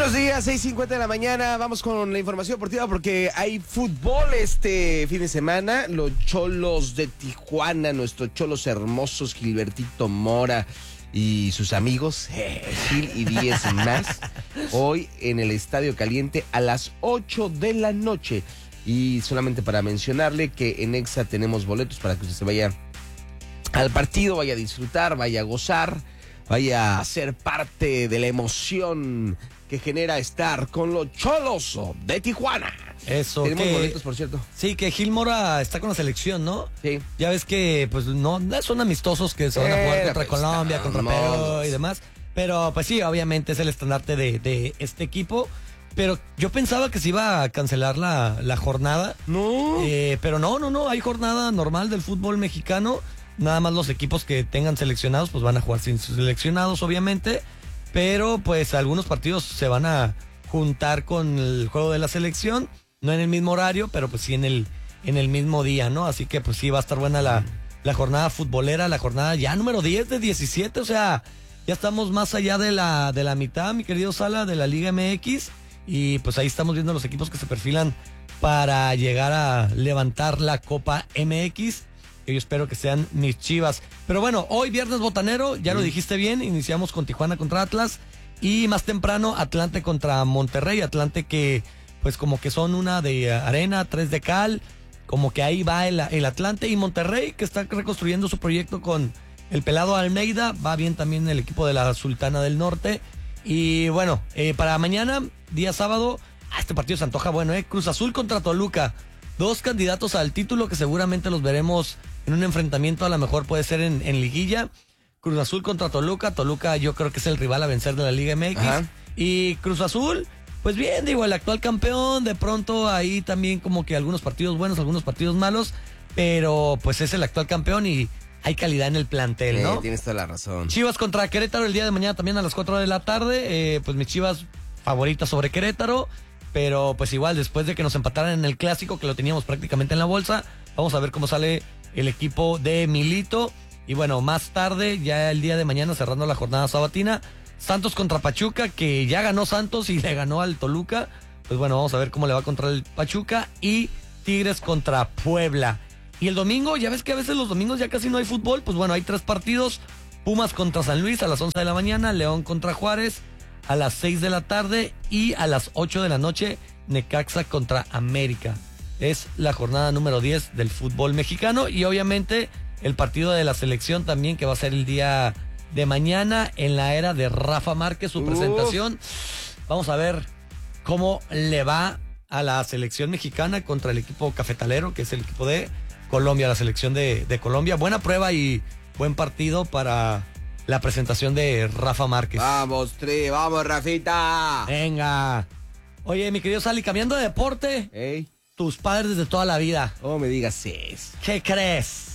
Buenos días, 6:50 de la mañana. Vamos con la información deportiva porque hay fútbol este fin de semana. Los Cholos de Tijuana, nuestros Cholos hermosos, Gilbertito Mora y sus amigos, Gil y 10 más, hoy en el Estadio Caliente a las 8 de la noche. Y solamente para mencionarle que en Exa tenemos boletos para que usted se vaya al partido, vaya a disfrutar, vaya a gozar, vaya a ser parte de la emoción que genera estar con los Cholos de Tijuana. Eso. Tenemos boletos, por cierto. Sí, que Gil Mora está con la selección, ¿no? Sí. Ya ves que pues no son amistosos que se van a jugar contra pues, Colombia, contra Perú modos y demás. Pero pues sí, obviamente es el estandarte de este equipo. Pero yo pensaba que se iba a cancelar la jornada. No. Pero no, hay jornada normal del fútbol mexicano. Nada más los equipos que tengan seleccionados pues van a jugar sin sus seleccionados, obviamente. Pero pues algunos partidos se van a juntar con el juego de la selección, no en el mismo horario, pero pues sí en el mismo día, ¿no? Así que pues sí va a estar buena la jornada futbolera, la jornada ya número 10 de 17, o sea, ya estamos más allá de la mitad, mi querido Sala, de la Liga MX, y pues ahí estamos viendo los equipos que se perfilan para llegar a levantar la Copa MX. Yo espero que sean mis Chivas. Pero bueno, hoy viernes botanero, ya lo dijiste bien, iniciamos con Tijuana contra Atlas y más temprano Atlante contra Monterrey. Atlante que pues como que son una de arena, 3 de cal, como que ahí va el Atlante, y Monterrey que está reconstruyendo su proyecto con el pelado Almeida, va bien también el equipo de la Sultana del Norte. Y bueno, para mañana, día sábado, este partido se antoja bueno, Cruz Azul contra Toluca. Dos candidatos al título que seguramente los veremos en un enfrentamiento, a lo mejor puede ser en liguilla. Cruz Azul contra Toluca. Toluca yo creo que es el rival a vencer de la Liga MX. Ajá. Y Cruz Azul, pues bien, digo, el actual campeón, de pronto ahí también como que algunos partidos buenos, algunos partidos malos, pero pues es el actual campeón y hay calidad en el plantel, ¿no? Tienes toda la razón. Chivas contra Querétaro el día de mañana también a las 4 de la tarde. Pues mis Chivas favoritas sobre Querétaro. Pero pues igual, después de que nos empataran en el clásico, que lo teníamos prácticamente en la bolsa, vamos a ver cómo sale el equipo de Milito. Y bueno, más tarde, ya el día de mañana, cerrando la jornada sabatina, Santos contra Pachuca, que ya ganó Santos y le ganó al Toluca. Pues bueno, vamos a ver cómo le va contra el Pachuca. Y Tigres contra Puebla. Y el domingo, ya ves que a veces los domingos ya casi no hay fútbol. Pues bueno, hay 3 partidos. Pumas contra San Luis a las 11 de la mañana, León contra Juárez a las 6 de la tarde y a las 8 de la noche Necaxa contra América. Es la jornada número 10 del fútbol mexicano y obviamente el partido de la selección también, que va a ser el día de mañana en la era de Rafa Márquez, su presentación. Vamos a ver cómo le va a la selección mexicana contra el equipo cafetalero, que es el equipo de Colombia, la selección de Colombia. Buena prueba y buen partido para la presentación de Rafa Márquez. Vamos, Tri, vamos, Rafita. Venga. Oye, mi querido Sally, cambiando de deporte. Ey. Tus padres de toda la vida. Oh, me digas eso. ¿Qué crees?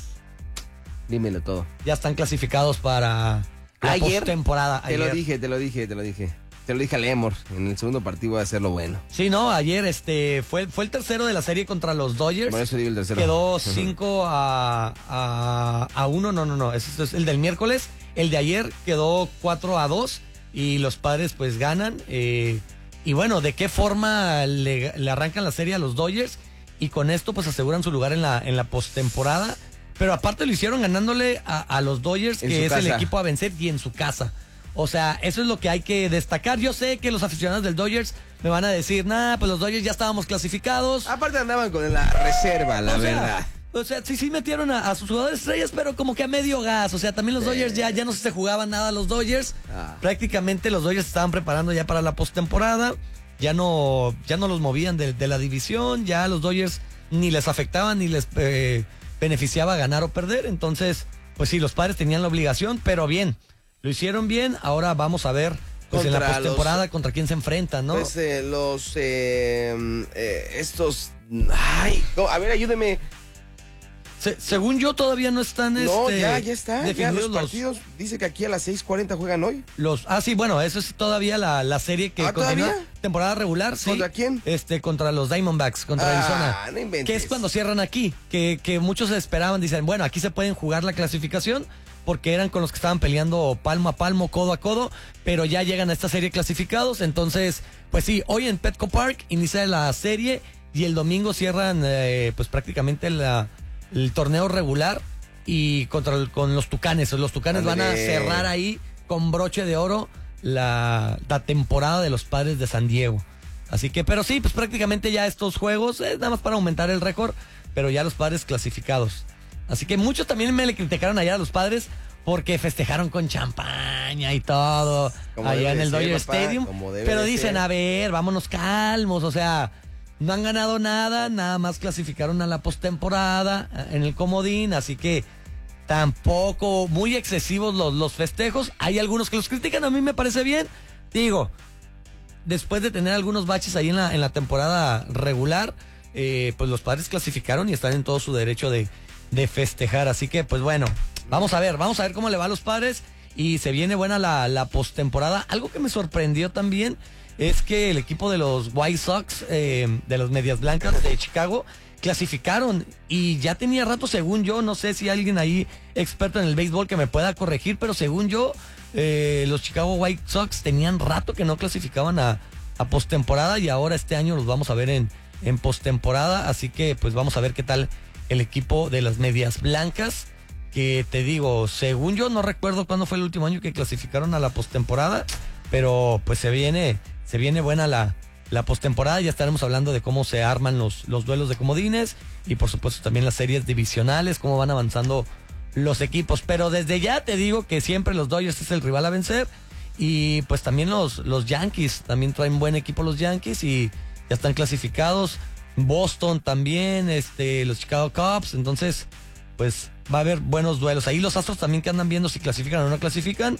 Dímelo todo. Ya están clasificados para la postemporada. Te lo dije. Te lo dije a Lemor. En el segundo partido va a ser lo bueno. Sí, no, ayer fue el tercero de la serie contra los Dodgers. Por eso digo el tercero. Quedó 5 a 1. No. Ese es el del miércoles. El de ayer quedó 4-2 y los Padres pues ganan. Y bueno, ¿de qué forma le arrancan la serie a los Dodgers? Y con esto pues aseguran su lugar en la postemporada. Pero aparte lo hicieron ganándole a los Dodgers, que es el equipo a vencer, y en su casa. O sea, eso es lo que hay que destacar. Yo sé que los aficionados del Dodgers me van a decir, pues los Dodgers ya estábamos clasificados. Aparte andaban con la reserva, la verdad. O sea, sí metieron a sus jugadores estrellas, pero como que a medio gas. O sea, también los Dodgers ya no se jugaban nada los Dodgers. Prácticamente los Dodgers estaban preparando ya para la postemporada. Ya no los movían de la división. Ya los Dodgers ni les afectaban ni les beneficiaba ganar o perder. Entonces, pues sí, los Padres tenían la obligación, pero bien. Lo hicieron bien. Ahora vamos a ver pues en la postemporada contra quién se enfrentan, ¿no? Pues estos... Ay, no, a ver, ayúdeme. Según yo todavía no están ya está. definidos ya los partidos. Dice que aquí a las 6:40 juegan hoy. Sí, bueno, eso es todavía la serie que continúa. ¿Todavía? Temporada regular, sí. ¿Contra quién? Contra los Diamondbacks, contra Arizona. No inventes. Que es cuando cierran aquí, que muchos esperaban, dicen, bueno, aquí se pueden jugar la clasificación, porque eran con los que estaban peleando palmo a palmo, codo a codo, pero ya llegan a esta serie clasificados. Entonces, pues sí, hoy en Petco Park inicia la serie y el domingo cierran pues prácticamente el torneo regular y con los Tucanes. Los Tucanes van a cerrar ahí con broche de oro la temporada de los Padres de San Diego. Así que, pero sí, pues prácticamente ya estos juegos, nada más para aumentar el récord, pero ya los Padres clasificados. Así que muchos también me le criticaron allá a los Padres porque festejaron con champaña y todo allá en el Dodger Stadium. Pero dicen, a ver, vámonos calmos, o sea, no han ganado nada más clasificaron a la postemporada en el comodín, así que tampoco muy excesivos los festejos. Hay algunos que los critican, a mí me parece bien. Digo, después de tener algunos baches ahí en la temporada regular, pues los Padres clasificaron y están en todo su derecho de festejar. Así que, pues bueno, vamos a ver cómo le va a los Padres. Y se viene buena la postemporada. Algo que me sorprendió también es que el equipo de los White Sox, de los Medias Blancas de Chicago, clasificaron. Y ya tenía rato, según yo, no sé si alguien ahí experto en el béisbol que me pueda corregir, pero según yo, los Chicago White Sox tenían rato que no clasificaban a postemporada y ahora este año los vamos a ver en postemporada. Así que pues vamos a ver qué tal el equipo de las Medias Blancas, que te digo, según yo no recuerdo cuándo fue el último año que clasificaron a la postemporada, pero pues se viene buena la postemporada. Ya estaremos hablando de cómo se arman los duelos de comodines y por supuesto también las series divisionales, cómo van avanzando los equipos. Pero desde ya te digo que siempre los Dodgers es el rival a vencer y pues también los Yankees, también traen buen equipo los Yankees y ya están clasificados. Boston también, los Chicago Cubs, entonces pues va a haber buenos duelos. Ahí los Astros también que andan viendo si clasifican o no clasifican.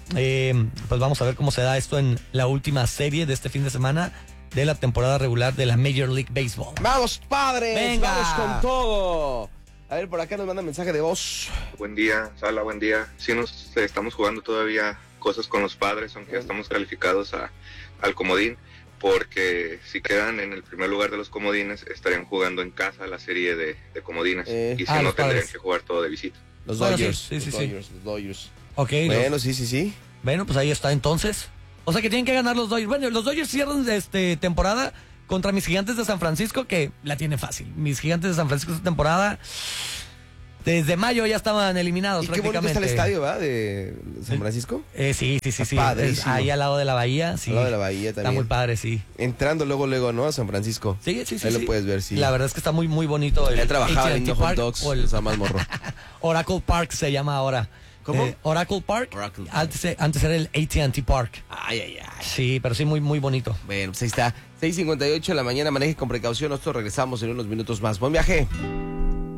Pues vamos a ver cómo se da esto en la última serie de este fin de semana de la temporada regular de la Major League Baseball. ¡Vamos, Padres! ¡Venga! ¡Vamos con todo! A ver, por acá nos manda mensaje de voz. Buen día, Sala, buen día. Sí nos estamos jugando todavía cosas con los Padres, aunque ya estamos calificados al comodín, porque si quedan en el primer lugar de los comodines, estarían jugando en casa la serie de comodines, y si no tendrían que jugar todo de visita. Los Dodgers, sí. Los Dodgers. Ok. Bueno, sí. Bueno, pues ahí está entonces. O sea que tienen que ganar los Dodgers. Bueno, los Dodgers cierran temporada contra mis Gigantes de San Francisco, que la tienen fácil. Mis Gigantes de San Francisco esta temporada, desde mayo ya estaban eliminados. Y qué bonito está el estadio, ¿va? De San Francisco. Sí. Ahí al lado de la bahía, sí. Al lado de la bahía también. Está muy padre, sí. Entrando luego, ¿no? A San Francisco. Sí. Ahí lo puedes ver, sí. La verdad es que está muy, muy bonito. He trabajado en hot dogs, o el más morro. Oracle Park se llama ahora. ¿Cómo? Oracle Park. Antes era el AT&T Park. Ay. Sí, pero sí muy, muy bonito. Bueno, pues ahí está. 6:58 de la mañana, maneje con precaución. Nosotros regresamos en unos minutos más. Buen viaje.